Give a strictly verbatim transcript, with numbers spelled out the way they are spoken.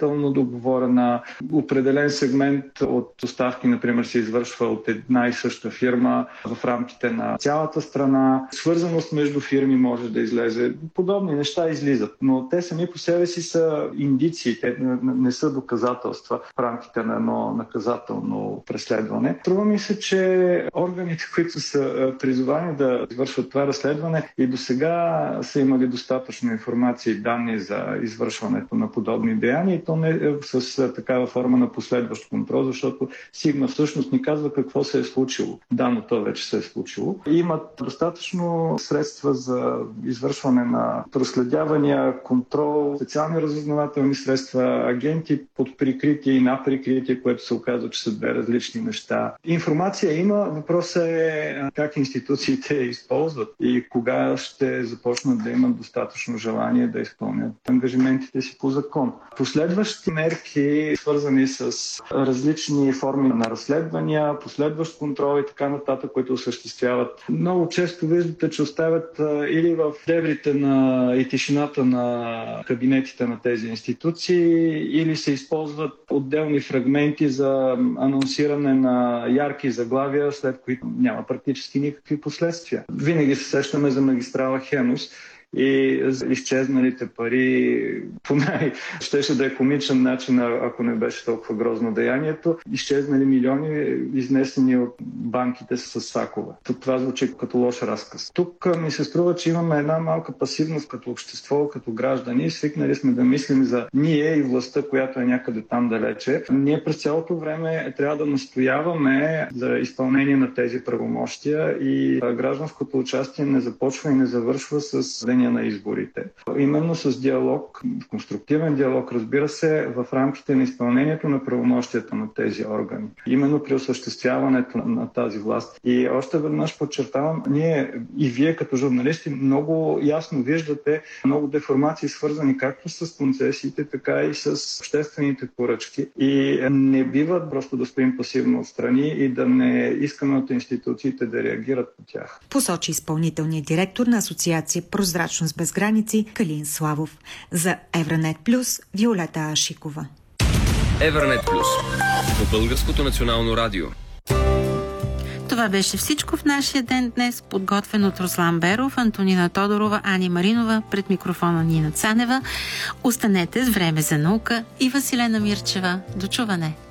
предварително договорена. Определен сегмент от доставки, например, се извършва от една и съща фирма в рамките на цялата страна. Свързаност между фирми може да излезе. Подобни неща излизат, но те сами по себе си са индиции, те не са доказателства в рамките на едно наказателно преследване. Струва ми се, че органите, които са призовани да извършват това разследване и до сега са имали достатъчно информация и данни за извършването на подобни деяния и то не с такава форма на последващ контрол, защото Сигма всъщност ни казва какво се е случило. Да, но то вече се е случило. Имат достатъчно средства за извършване на проследявания, контрол, специални разузнавателни средства, агенти под прикритие и на прикритие, което се оказва, че са две различни неща. Информация има, въпросът е как институциите я използват и кога ще започнат да имат достатъчно желание да изпълнят ангажиментите си по закон. Последващи мерки, свързани с различни форми на разследвания, последващ контрол и така нататък, които осъществяват. Много често виждате, че оставят или в дебрите на и тишината на кабинетите на тези институции, или се използват отделни фрагменти за анонсиране на ярки заглавия, след които няма практически никакви последствия. Винаги се сещаме за магистрала Хемус и за изчезналите пари, по най- щеше да е комичен начин, ако не беше толкова грозно деянието. Изчезнали милиони, изнесени от банките с сакове. Тук това звучи като лош разказ. Тук ми се струва, че имаме една малка пасивност като общество, като граждани. Свикнали сме да мислим за ние и властта, която е някъде там далече. Ние през цялото време трябва да настояваме за изпълнение на тези правомощия и гражданското участие не започва и не завършва с на изборите. Именно с диалог, конструктивен диалог, разбира се, в рамките на изпълнението на правомощията на тези органи. Именно при осъществяването на тази власт. И още веднъж подчертавам, ние и вие като журналисти много ясно виждате много деформации, свързани както с концесиите, така и с обществените поръчки. И не бива просто да стоим пасивно отстрани и да не искаме от институциите да реагират по тях. Посочи изпълнителният директор на Асоциация Прозрачност без граници Калин Славов. За Евранет Плюс Виолета Ашикова. Евранет Плюс по Българското национално радио. Това беше всичко в нашия ден днес, подготвен от Руслан Беров, Антонина Тодорова, Ани Маринова, пред микрофона Нина Цанева. Останете с Време за наука и Василена Мирчева. До чуване!